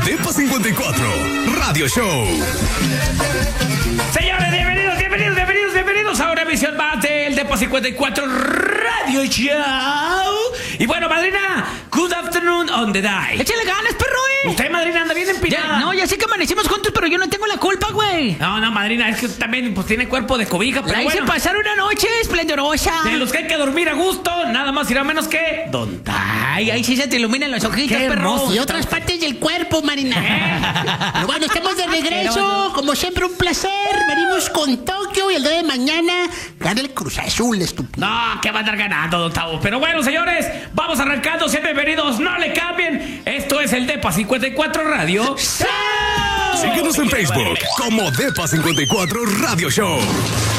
Depa 54 Radio Show. Señores, bienvenidos a una emisión más del Depa 54 Radio Show. Y bueno, madrina, good afternoon on the day. ¡Échale ganas, perro, Usted, madrina, anda bien empinada. Ya sé que amanecimos juntos, pero yo no tengo la culpa, güey. No, madrina, es que usted también pues tiene cuerpo de cobija, pero La hice bueno, pasar una noche esplendorosa. de los que hay que dormir a gusto, nada más irá menos que Don Ay, ahí sí se te iluminan los ojitos, Qué perro. hermoso. Y otras partes del cuerpo, Marina. Pero bueno, estamos de regreso. Como siempre, un placer. Venimos con Tokio y el día de mañana gana el Cruz Azul, estúpido. No, que va a andar ganando, Don Tavo. Pero bueno, señores, vamos arrancando. Sean bienvenidos, no le cambien. Esto es el Depa 54 Radio. Síguenos en Facebook como Depa 54 Radio Show.